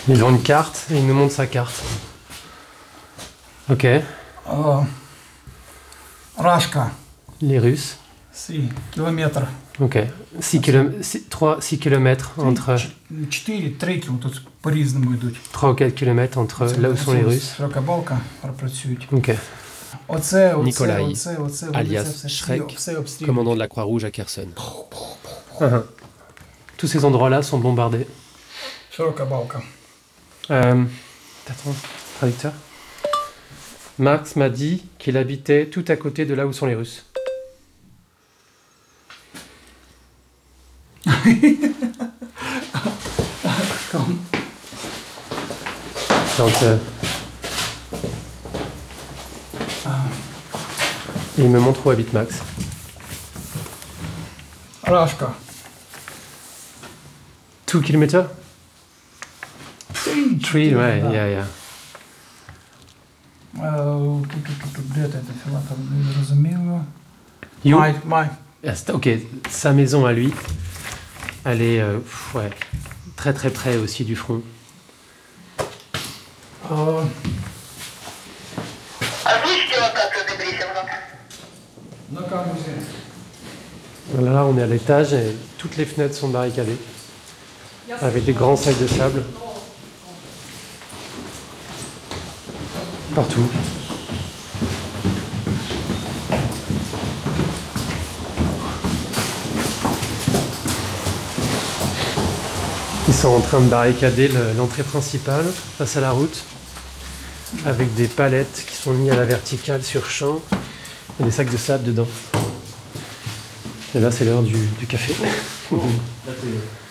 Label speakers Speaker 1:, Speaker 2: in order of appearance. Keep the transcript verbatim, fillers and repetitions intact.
Speaker 1: Ils ont une carte et il nous montre sa carte. Ok.
Speaker 2: Uh, Rashka.
Speaker 1: Les Russes.
Speaker 2: six kilomètres.
Speaker 1: Ok. six kilomètres entre...
Speaker 2: четыре треки тут по-різному йдуть.
Speaker 1: trois ou quatre kilomètres entre là où sont les Russes.
Speaker 2: Широка балка працюють.
Speaker 1: Ok.
Speaker 2: Оце, оце,
Speaker 1: Nikolai,
Speaker 2: оце, оце,
Speaker 1: alias
Speaker 2: це все,
Speaker 1: Shrek,
Speaker 2: все обстрілюють.
Speaker 1: commandant de la Croix-Rouge à Kherson. Uh-huh. Tous ces endroits-là sont bombardés.
Speaker 2: Широка балка.
Speaker 1: Euh, attends, traducteur. Marx m'a dit qu'il habitait tout à côté de là où sont les Russes. Donc, euh, il me montre où habite Max.
Speaker 2: Рашка.
Speaker 1: Two kilomètres? Three, ouais, yeah, yeah.
Speaker 2: Де ти філа там не зрозуміло.
Speaker 1: You?
Speaker 2: Май, май.
Speaker 1: Ah, c'est- Ok, sa maison à lui, elle est euh, pff, ouais, très très près aussi du front.
Speaker 2: А,
Speaker 3: Озвучьте локацию Дебрисина.
Speaker 2: на камузі.
Speaker 1: Là, là, on est à l'étage et toutes les fenêtres sont barricadées avec des grands sacs de sable partout. Ils sont en train de barricader le- l'entrée principale face à la route avec des palettes qui sont mises à la verticale sur champ et des sacs de sable dedans. Et là, c'est l'heure du, du café.